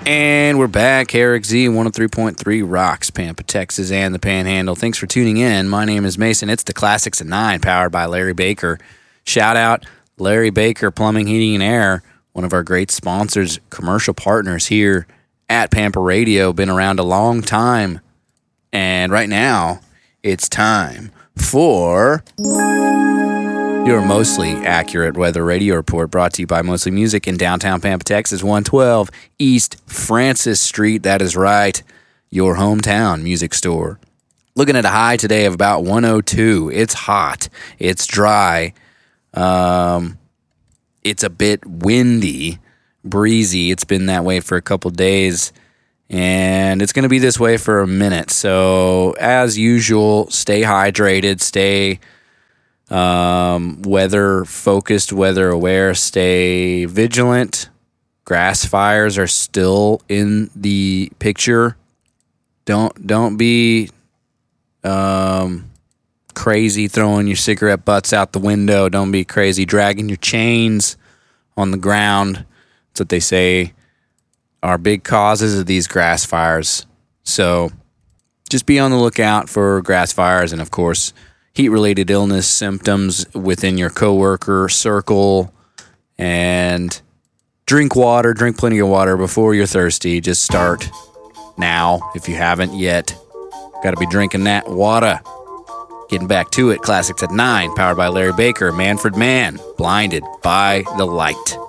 And we're back. Eric Z, 103.3 Rocks, Pampa, Texas, and the Panhandle. Thanks for tuning in. My name is Mason. It's the Classics at 9, powered by Larry Baker. Shout out Larry Baker, Plumbing, Heating, and Air, one of our great sponsors, commercial partners here at Pampa Radio. Been around a long time. And right now, it's time for your mostly accurate weather radio report, brought to you by Mostly Music in downtown Pampa, Texas, 112 East Francis Street. That is right, your hometown music store. Looking at a high today of about 102. It's hot. It's dry. It's a bit windy, breezy. It's been that way for a couple days, and it's going to be this way for a minute. So, as usual, stay hydrated, stay weather focused, weather aware, stay vigilant. Grass fires are still in the picture. Don't be crazy throwing your cigarette butts out the window. Don't be crazy dragging your chains on the ground. That's what they say are big causes of these grass fires. So just be on the lookout for grass fires, and of course, heat-related illness symptoms within your coworker circle. And drink water, drink plenty of water before you're thirsty. Just start now if you haven't yet. Got to be drinking that water. Getting back to it, Classics at 9, powered by Larry Baker, Manfred Mann, Blinded by the Light.